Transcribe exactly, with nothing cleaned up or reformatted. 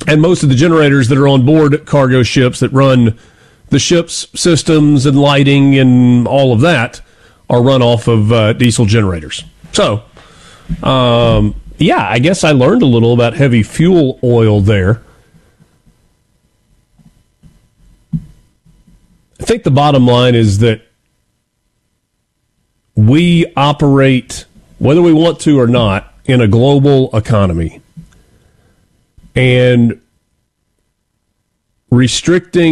And most of the generators that are on board cargo ships that run the ship's systems and lighting and all of that are run off of uh, diesel generators. So, um, yeah, I guess I learned a little about heavy fuel oil there. I think the bottom line is that we operate, whether we want to or not, in a global economy. And restricting